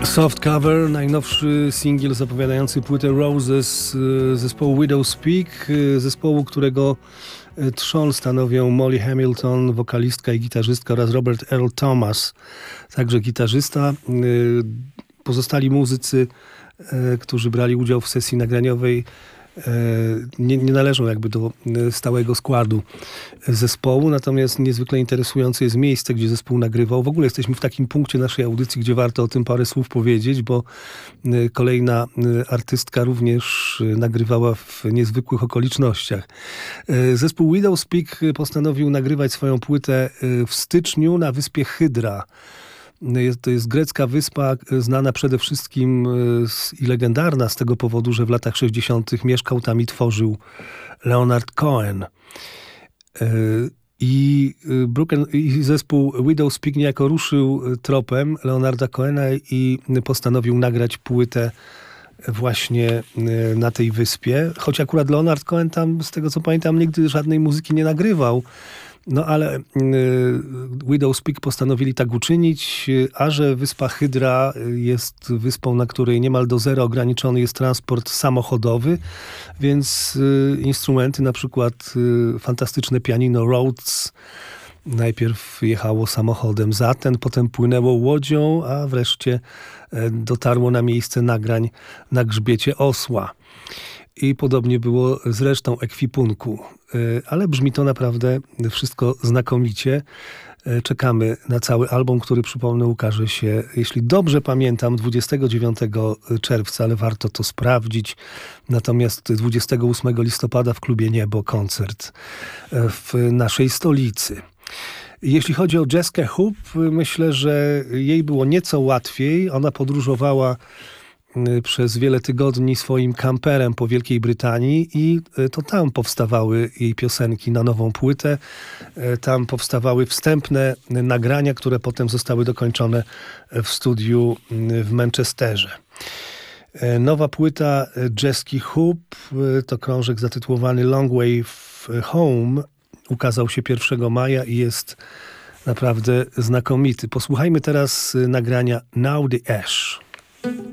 Soft Cover, najnowszy singiel zapowiadający płytę Roses zespołu Widowspeak, zespołu, którego trzon stanowią Molly Hamilton, wokalistka i gitarzystka, oraz Robert Earl Thomas, także gitarzysta. Pozostali muzycy, którzy brali udział w sesji nagraniowej, nie należą jakby do stałego składu zespołu, natomiast niezwykle interesujące jest miejsce, gdzie zespół nagrywał. W ogóle jesteśmy w takim punkcie naszej audycji, gdzie warto o tym parę słów powiedzieć, bo kolejna artystka również nagrywała w niezwykłych okolicznościach. Zespół Widowspeak postanowił nagrywać swoją płytę w styczniu na wyspie Hydra. To jest grecka wyspa, znana przede wszystkim i legendarna z tego powodu, że w latach 60. mieszkał tam i tworzył Leonard Cohen. I zespół Widowspeak niejako ruszył tropem Leonarda Cohena i postanowił nagrać płytę właśnie na tej wyspie. Choć akurat Leonard Cohen tam, z tego co pamiętam, nigdy żadnej muzyki nie nagrywał. No ale Widowspeak postanowili tak uczynić, a że wyspa Hydra jest wyspą, na której niemal do zera ograniczony jest transport samochodowy, więc instrumenty, na przykład fantastyczne pianino Rhodes, najpierw jechało samochodem za ten, potem płynęło łodzią, a wreszcie dotarło na miejsce nagrań na grzbiecie osła. I podobnie było z resztą ekwipunku. Ale brzmi to naprawdę wszystko znakomicie. Czekamy na cały album, który, przypomnę, ukaże się, jeśli dobrze pamiętam, 29 czerwca, ale warto to sprawdzić. Natomiast 28 listopada w klubie Niebo koncert w naszej stolicy. Jeśli chodzi o Jessica Hoop, myślę, że jej było nieco łatwiej. Ona podróżowała przez wiele tygodni swoim kamperem po Wielkiej Brytanii i to tam powstawały jej piosenki na nową płytę. Tam powstawały wstępne nagrania, które potem zostały dokończone w studiu w Manchesterze. Nowa płyta Jessica Hoop to krążek zatytułowany Long Way Home. Ukazał się 1 maja i jest naprawdę znakomity. Posłuchajmy teraz nagrania Now the Ash.